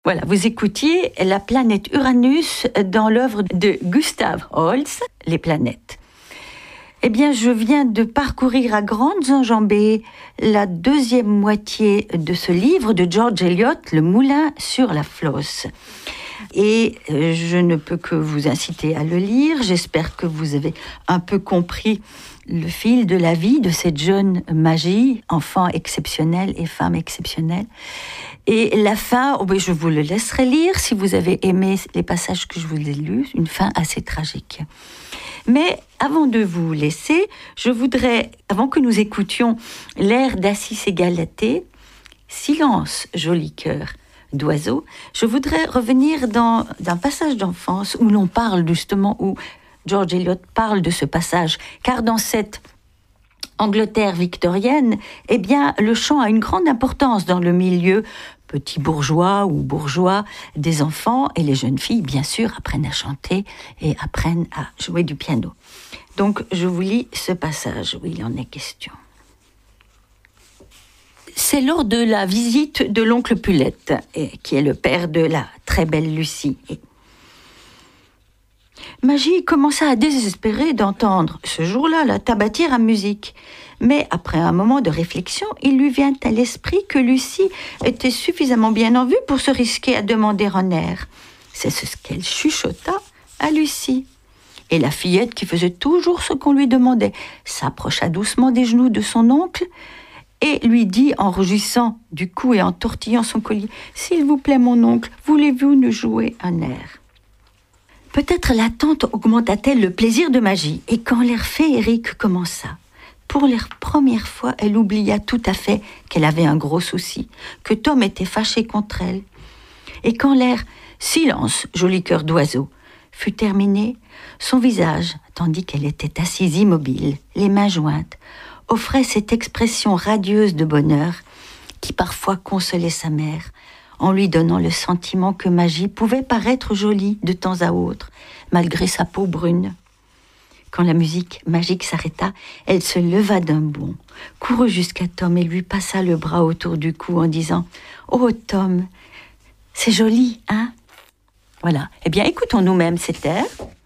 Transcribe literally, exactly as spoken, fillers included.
Voilà, vous écoutiez la planète Uranus dans l'œuvre de Gustav Holst, Les planètes. Eh bien, je viens de parcourir à grandes enjambées la deuxième moitié de ce livre de George Eliot, Le moulin sur la Flosse. Et je ne peux que vous inciter à le lire. J'espère que vous avez un peu compris le fil de la vie de cette jeune magie, enfant exceptionnel et femme exceptionnelle. Et la fin, oh ben je vous le laisserai lire si vous avez aimé les passages que je vous ai lus, une fin assez tragique. Mais avant de vous laisser, je voudrais, avant que nous écoutions l'air d'Assis et Galatée, Silence, joli cœur d'oiseau, je voudrais revenir dans un passage d'enfance où l'on parle justement, où George Eliot parle de ce passage, car dans cette Angleterre victorienne, eh bien, le chant a une grande importance dans le milieu petit bourgeois ou bourgeois des enfants, et les jeunes filles, bien sûr, apprennent à chanter et apprennent à jouer du piano. Donc, je vous lis ce passage où il en est question. C'est lors de la visite de l'oncle Pulette, qui est le père de la très belle Lucie. Magie commença à désespérer d'entendre, ce jour-là, la tabatière à musique. Mais après un moment de réflexion, il lui vient à l'esprit que Lucie était suffisamment bien en vue pour se risquer à demander un air. C'est ce qu'elle chuchota à Lucie. Et la fillette, qui faisait toujours ce qu'on lui demandait, s'approcha doucement des genoux de son oncle et lui dit, en rougissant du cou et en tortillant son collier, « S'il vous plaît, mon oncle, voulez-vous nous jouer un air ?» Peut-être l'attente augmenta-t-elle le plaisir de Magie, et quand l'air féerique commença, pour la première fois, elle oublia tout à fait qu'elle avait un gros souci, que Tom était fâché contre elle. Et quand l'air « Silence, joli cœur d'oiseau » fut terminé, son visage, tandis qu'elle était assise immobile, les mains jointes, offrait cette expression radieuse de bonheur qui parfois consolait sa mère, en lui donnant le sentiment que Magie pouvait paraître jolie de temps à autre, malgré sa peau brune. Quand la musique magique s'arrêta, elle se leva d'un bond, courut jusqu'à Tom et lui passa le bras autour du cou en disant « Oh Tom, c'est joli, hein ?» Voilà. Eh bien, écoutons nous-mêmes cet air.